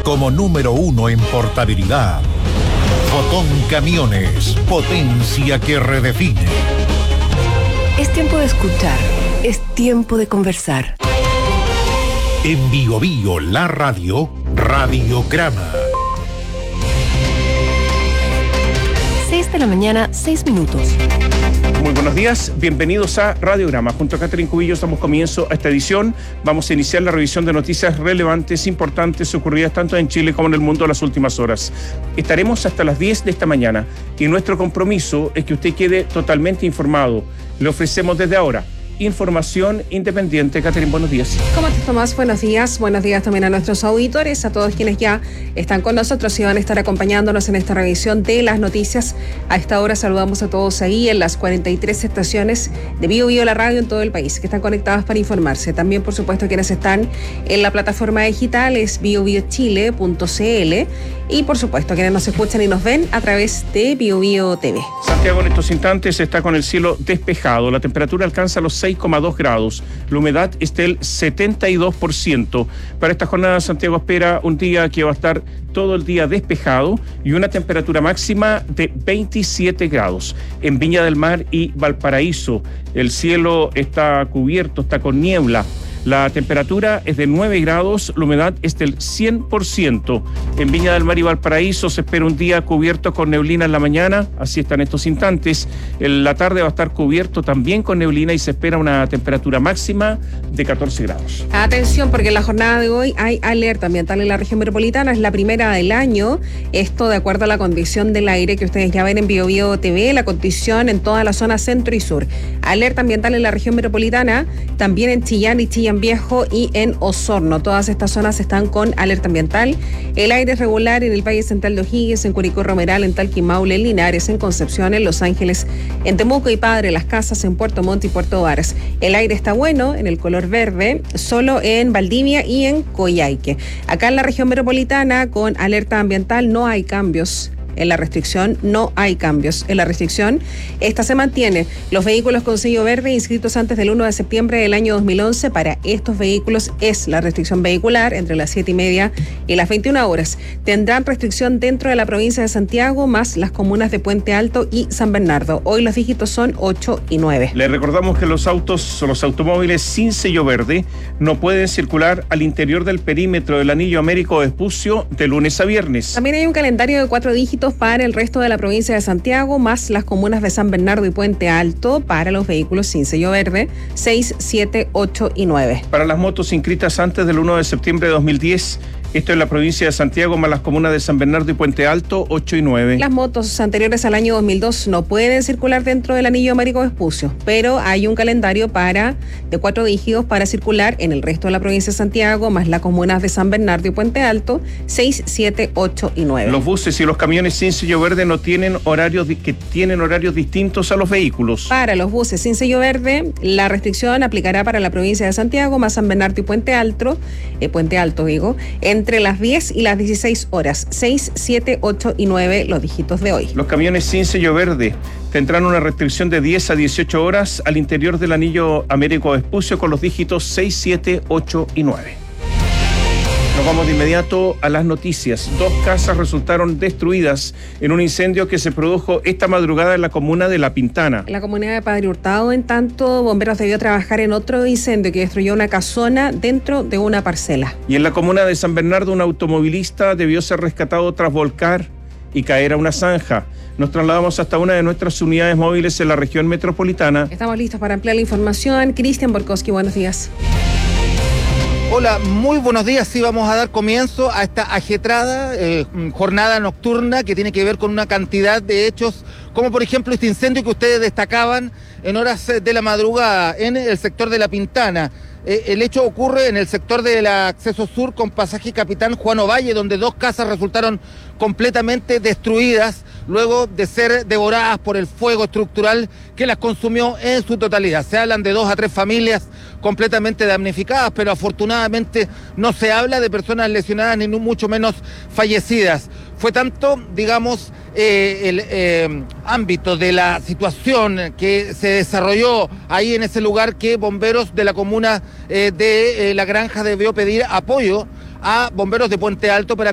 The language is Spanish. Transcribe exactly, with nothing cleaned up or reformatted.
como número uno en portabilidad. Fotón Camiones, potencia que redefine. Es tiempo de escuchar, es tiempo de conversar. En Bio Bio, la radio, Radiograma. seis de la mañana, seis minutos. Muy buenos días, bienvenidos a Radiograma. Junto a Catherine Cubillos damos comienzo a esta edición. Vamos a iniciar la revisión de noticias relevantes, importantes, ocurridas tanto en Chile como en el mundo en las últimas horas. Estaremos hasta las diez de esta mañana y nuestro compromiso es que usted quede totalmente informado. Le ofrecemos desde ahora información independiente. Catherine, buenos días. ¿Cómo estás, Tomás? Buenos días. Buenos días también a nuestros auditores, a todos quienes ya están con nosotros y van a estar acompañándonos en esta revisión de las noticias. A esta hora saludamos a todos ahí en las cuarenta y tres estaciones de Bio Bio la radio en todo el país que están conectadas para informarse. También, por supuesto, quienes están en la plataforma digital es bio bio chile punto c l y, por supuesto, quienes nos escuchan y nos ven a través de Bio Bio T V. Santiago en estos instantes está con el cielo despejado. La temperatura alcanza los seis coma dos grados. La humedad es del setenta y dos por ciento. Para esta jornada, Santiago espera un día que va a estar todo el día despejado y una temperatura máxima de veintisiete grados. En Viña del Mar y Valparaíso, el cielo está cubierto, está con niebla. La temperatura es de nueve grados, la humedad es del cien por ciento. En Viña del Mar y Valparaíso se espera un día cubierto con neblina en la mañana, así está en estos instantes. En la tarde va a estar cubierto también con neblina y se espera una temperatura máxima de catorce grados. Atención, porque en la jornada de hoy hay alerta ambiental en la región metropolitana, es la primera del año. Esto de acuerdo a la condición del aire que ustedes ya ven en Bio Bio T V, la condición en toda la zona centro y sur. Alerta ambiental en la región metropolitana, también en Chillán y Chillán Viejo y en Osorno. Todas estas zonas están con alerta ambiental. El aire es regular en el Valle Central de O'Higgins, en Curicó Romeral, en Talca y Maule, en Linares, en Concepción, en Los Ángeles, en Temuco y Padre Las Casas, en Puerto Montt y Puerto Varas. El aire está bueno en el color verde, solo en Valdivia y en Coyhaique. Acá en la región metropolitana, con alerta ambiental, no hay cambios. En la restricción no hay cambios. En la restricción, esta se mantiene. Los vehículos con sello verde inscritos antes del uno de septiembre del año dos mil once, para estos vehículos es la restricción vehicular entre las siete y media y las veintiuna horas. Tendrán restricción dentro de la provincia de Santiago, más las comunas de Puente Alto y San Bernardo. Hoy los dígitos son ocho y nueve. Le recordamos que los autos o los automóviles sin sello verde no pueden circular al interior del perímetro del Anillo Américo Vespucio de lunes a viernes. También hay un calendario de cuatro dígitos para el resto de la provincia de Santiago, más las comunas de San Bernardo y Puente Alto para los vehículos sin sello verde, seis, siete, ocho y nueve. Para las motos inscritas antes del uno de septiembre de dos mil diez, esto en la provincia de Santiago, más las comunas de San Bernardo y Puente Alto, ocho y nueve. Las motos anteriores al año dos mil dos no pueden circular dentro del Anillo Américo Vespucio, pero hay un calendario para de cuatro dígitos para circular en el resto de la provincia de Santiago, más las comunas de San Bernardo y Puente Alto, seis, siete, ocho y nueve. Los buses y los camiones sin sello verde no tienen horarios di- que tienen horarios distintos a los vehículos. Para los buses sin sello verde, la restricción aplicará para la provincia de Santiago, más San Bernardo y Puente Alto, eh, Puente Alto digo, entre las diez y las dieciséis horas, seis, siete, ocho y nueve los dígitos de hoy. Los camiones sin sello verde tendrán una restricción de diez a dieciocho horas al interior del Anillo Américo Vespucio con los dígitos seis, siete, ocho y nueve. Nos vamos de inmediato a las noticias. Dos casas resultaron destruidas en un incendio que se produjo esta madrugada en la comuna de La Pintana. En la comunidad de Padre Hurtado, en tanto, bomberos debió trabajar en otro incendio que destruyó una casona dentro de una parcela. Y en la comuna de San Bernardo, un automovilista debió ser rescatado tras volcar y caer a una zanja. Nos trasladamos hasta una de nuestras unidades móviles en la región metropolitana. Estamos listos para ampliar la información. Cristian Borkowski, buenos días. Hola, muy buenos días. Sí, vamos a dar comienzo a esta ajetrada eh, jornada nocturna que tiene que ver con una cantidad de hechos, como por ejemplo este incendio que ustedes destacaban en horas de la madrugada en el sector de La Pintana. Eh, el hecho ocurre en el sector del acceso sur con pasaje Capitán Juan Ovalle, donde dos casas resultaron completamente destruidas luego de ser devoradas por el fuego estructural que las consumió en su totalidad. Se hablan de dos a tres familias completamente damnificadas, pero afortunadamente no se habla de personas lesionadas ni mucho menos fallecidas. Fue tanto, digamos, eh, el eh, ámbito de la situación que se desarrolló ahí en ese lugar que bomberos de la comuna eh, de eh, La Granja debió pedir apoyo a bomberos de Puente Alto para